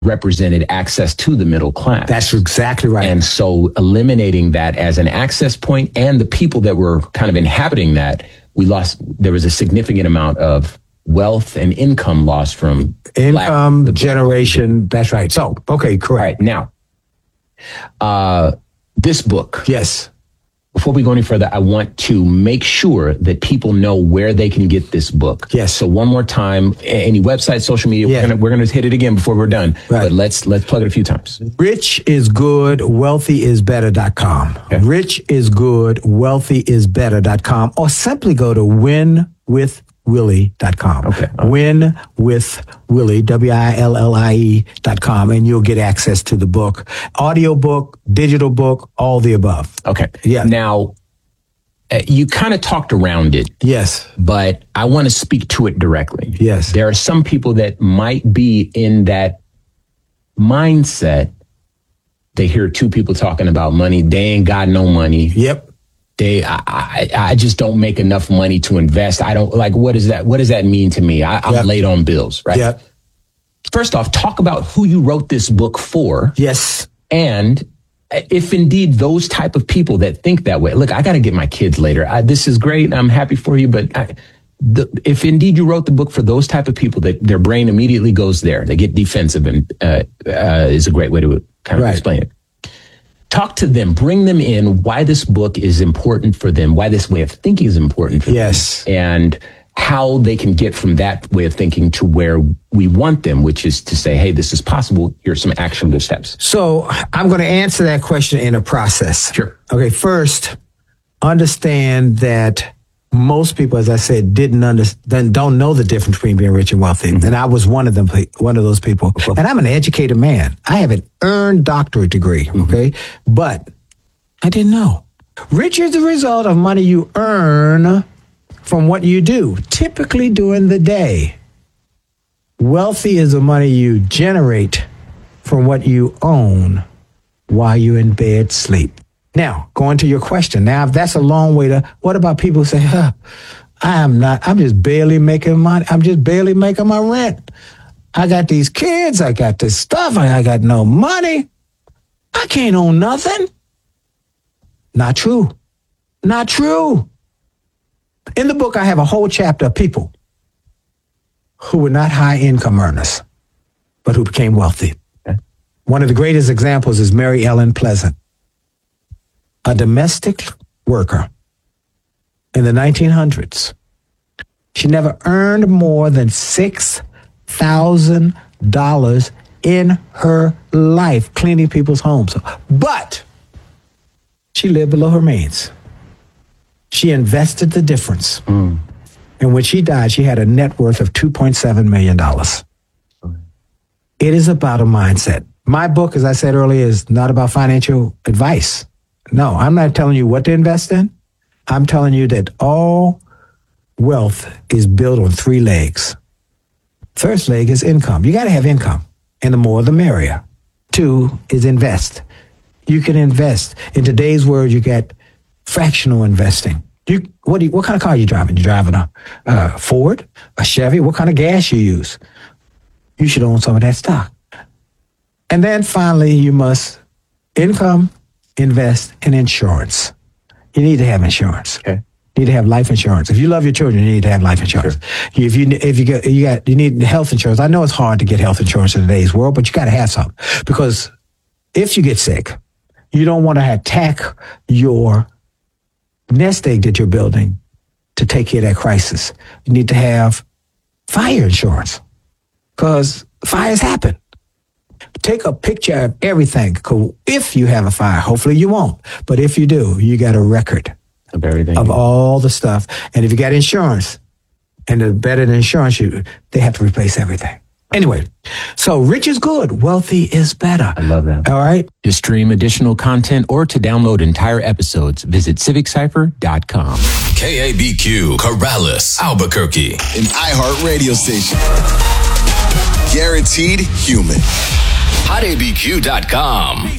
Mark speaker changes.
Speaker 1: represented access to the middle class.
Speaker 2: That's exactly right.
Speaker 1: And so eliminating that as an access point and the people that were kind of inhabiting that, there was a significant amount of wealth and income lost from
Speaker 2: income generation. That's right. So, okay, correct.
Speaker 1: Right, now, this book.
Speaker 2: Yes.
Speaker 1: Before we go any further, I want to make sure that people know where they can get this book.
Speaker 2: Yes.
Speaker 1: So one more time, any website, social media, we're gonna hit it again before we're done. Right. But let's plug it a few times.
Speaker 2: richisgood.wealthyisbetter.com. Okay. richisgood.wealthyisbetter.com, or simply go to winwithwillie.com.
Speaker 1: Okay.
Speaker 2: Winwithwillie, WILLIE.com, and you'll get access to the book. Audio book, digital book, all the above.
Speaker 1: Okay.
Speaker 2: Yeah.
Speaker 1: Now, you kind of talked around it.
Speaker 2: Yes.
Speaker 1: But I want to speak to it directly.
Speaker 2: Yes.
Speaker 1: There are some people that might be in that mindset. They hear two people talking about money. They ain't got no money.
Speaker 2: Yep.
Speaker 1: I just don't make enough money to invest. I don't what does that mean to me? I'm late on bills, right?
Speaker 2: Yep.
Speaker 1: First off, talk about who you wrote this book for.
Speaker 2: Yes.
Speaker 1: And if indeed those type of people that think that way, look, I got to get my kids later. This is great. I'm happy for you. But if indeed you wrote the book for those type of people that their brain immediately goes there, they get defensive and is a great way to kind of explain it. Talk to them, bring them in, why this book is important for them, why this way of thinking is important for them, and how they can get from that way of thinking to where we want them, which is to say, hey, this is possible. Here's some actionable steps.
Speaker 2: So I'm going to answer that question in a process.
Speaker 1: Sure.
Speaker 2: Okay, first, understand that most people, as I said, don't know the difference between being rich and wealthy. Mm-hmm. And I was one of those people. And I'm an educated man. I have an earned doctorate degree, okay? But I didn't know. Rich is the result of money you earn from what you do, typically during the day. Wealthy is the money you generate from what you own while you're in bed sleep. Now, going to your question. Now, if that's a long way to, what about people who say, I'm just barely making money. I'm just barely making my rent. I got these kids. I got this stuff. I got no money. I can't own nothing. Not true. Not true. In the book, I have a whole chapter of people who were not high income earners, but who became wealthy. Okay. One of the greatest examples is Mary Ellen Pleasant, a domestic worker in the 1900s. She never earned more than $6,000 in her life cleaning people's homes. But she lived below her means. She invested the difference. And when she died, she had a net worth of $2.7 million. It is about a mindset. My book, as I said earlier, is not about financial advice. No, I'm not telling you what to invest in. I'm telling you that all wealth is built on three legs. First leg is income. You got to have income, and the more the merrier. Two is invest. You can invest. In today's world, you get fractional investing. What kind of car are you driving? You driving a Ford, a Chevy? What kind of gas you use? You should own some of that stock. And then finally, you must income, invest in insurance. You need to have insurance. Okay. You need to have life insurance. If you love your children, you need to have life insurance. Sure. You need health insurance. I know it's hard to get health insurance in today's world, but you got to have some, because if you get sick, you don't want to attack your nest egg that you're building to take care of that crisis. You need to have fire insurance, because fires happen. Take a picture of everything. If you have a fire, hopefully you won't. But if you do, you got a record
Speaker 1: of everything,
Speaker 2: of all the stuff. And if you got insurance, and the better than insurance, they have to replace everything. Anyway, so rich is good, wealthy is better.
Speaker 1: I love that.
Speaker 2: All right.
Speaker 1: To stream additional content or to download entire episodes, visit CivicCypher.com.
Speaker 3: KABQ, Corrales, Albuquerque, an iHeart radio station. Guaranteed human. HotABQ.com.